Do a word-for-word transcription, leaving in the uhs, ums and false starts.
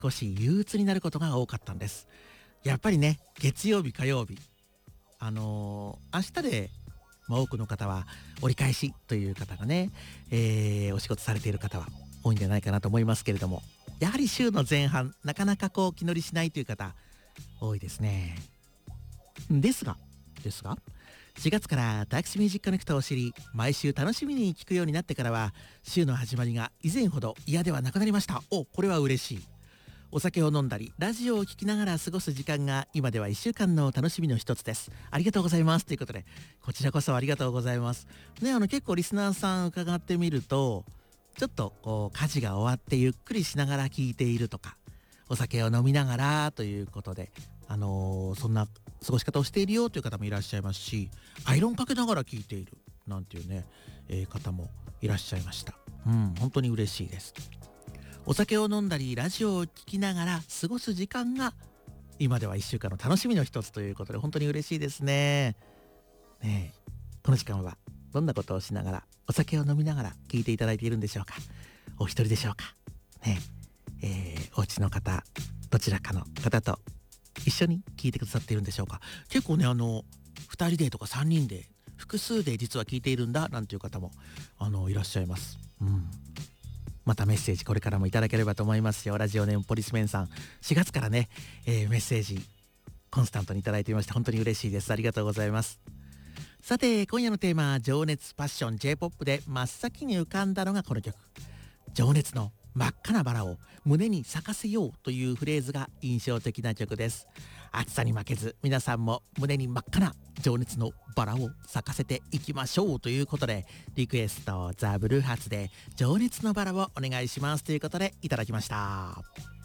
少し憂鬱になることが多かったんです。やっぱりね、月曜日火曜日あのー、明日で、まあ、多くの方は折り返しという方がね、えー、お仕事されている方は多いんじゃないかなと思いますけれども、やはり週の前半なかなかこう気乗りしないという方多いですね。ですがですがしがつからタクシーミュージックコネクトを知り、毎週楽しみに聞くようになってからは、週の始まりが以前ほど嫌ではなくなりました。お、これは嬉しい。お酒を飲んだりラジオを聴きながら過ごす時間が今ではいっしゅうかんの楽しみの一つです。ありがとうございますということで、こちらこそありがとうございますね。あの結構リスナーさん伺ってみると、ちょっとこう家事が終わってゆっくりしながら聞いているとか、お酒を飲みながらということで、あのー、そんな過ごし方をしているよという方もいらっしゃいますし、アイロンかけながら聞いているなんていうね、えー、方もいらっしゃいました。うん、本当に嬉しいです。お酒を飲んだりラジオを聴きながら過ごす時間が今ではいっしゅうかんの楽しみの一つということで、本当に嬉しいですね。ねえ、この時間はどんなことをしながら、お酒を飲みながら聞いていただいているんでしょうか。お一人でしょうかねえ、えー、お家の方、どちらかの方と一緒に聞いてくださっているんでしょうか。結構ね、あのふたりでとかさんにんで複数で実は聞いているんだなんていう方もあのいらっしゃいます。うん、またメッセージこれからもいただければと思いますよ。ラジオネームポリスメンさん、しがつからね、えー、メッセージコンスタントにいただいていまして、本当に嬉しいです。ありがとうございます。さて今夜のテーマ、情熱パッション J-ポップ で真っ先に浮かんだのがこの曲。情熱の真っ赤なバラを胸に咲かせようというフレーズが印象的な曲です。暑さに負けず皆さんも胸に真っ赤な情熱のバラを咲かせていきましょうということで、リクエストザ・ブルーハーツで情熱のバラをお願いしますということでいただきました。